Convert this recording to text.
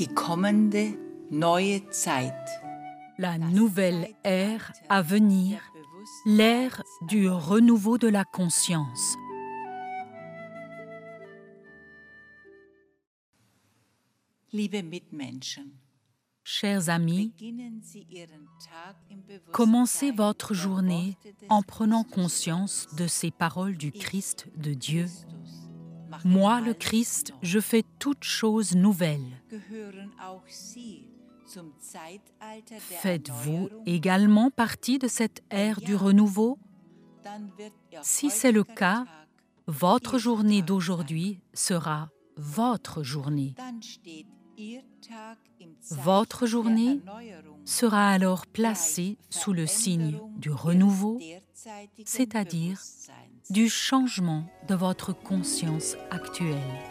die kommende neue Zeit. La nouvelle ère à venir, l'ère du renouveau de la conscience. Liebe Mitmenschen, Chers amis, beginnen Sie Ihren Tag im commencez Bewusstsein votre der journée Worte des en prenant Christus. conscience de ces paroles du Christ de Dieu. Christus mache Moi, le alles Christ, neu. je fais toutes choses nouvelles. Gehören auch Sie zum Zeitalter der Faites-vous Erneuerung? également partie de cette ère du renouveau? Dann wird Ihr Si c'est le heutiger cas, Tag votre Ihr journée Tag d'aujourd'hui sera votre journée. sein. Dann steht Ihr Tag im Votre Zeichen journée der Erneuerung, sera alors placée sous le signe du renouveau, derzeitigen c'est-à-dire Bewusstseins. du changement de votre conscience actuelle.